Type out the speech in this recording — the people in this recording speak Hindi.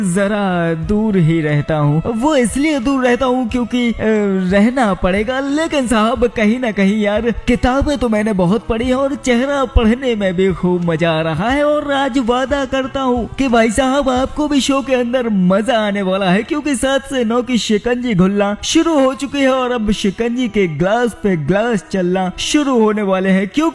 जरा दूर ही रहता हूँ। वो इसलिए दूर रहता हूँ क्योंकि रहना पड़ेगा, लेकिन साहब कहीं ना कहीं यार किताबें तो मैंने बहुत पढ़ी है और चेहरा पढ़ने में भी खूब मजा आ रहा है। और आज वादा करता हूँ कि भाई साहब आपको भी शो के अंदर मजा आने वाला है, क्योंकि 7 से 9 की शिकंजी घुलना शुरू हो चुकी है और अब शिकंजी के ग्लास पे ग्लास चलना शुरू होने वाले हैं। क्यों